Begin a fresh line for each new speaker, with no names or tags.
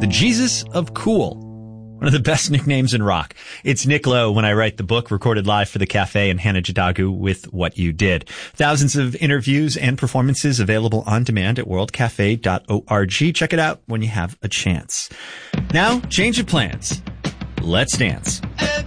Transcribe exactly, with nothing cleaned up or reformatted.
The Jesus of Cool. One of the best nicknames in rock. It's Nick Lowe when I write the book, recorded live for the Cafe, and Hannah Jadagu with What You Did. Thousands of interviews and performances available on demand at world cafe dot org. Check it out when you have a chance. Now, change of plans. Let's dance.